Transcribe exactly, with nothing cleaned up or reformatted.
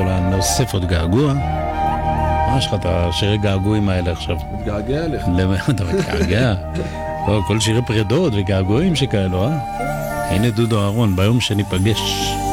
גדולה, נוסף עוד געגוע. מה יש לך את השירי געגועים האלה עכשיו? מתגעגע לך. למה אתה מתגעגע? כל שירי פרידות וגעגועים שכאלו, אה? הנה דודו אהרון, ביום שניפגש.